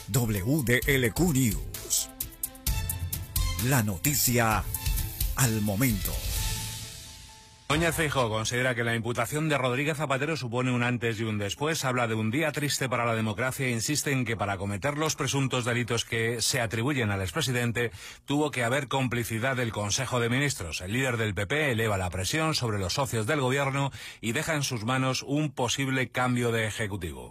WDLQ News. La noticia al momento. Núñez Feijóo considera que la imputación de Rodríguez Zapatero supone un antes y un después, habla de un día triste para la democracia e insiste en que para cometer los presuntos delitos que se atribuyen al expresidente tuvo que haber complicidad del Consejo de Ministros. El líder del PP eleva la presión sobre los socios del gobierno y deja en sus manos un posible cambio de ejecutivo.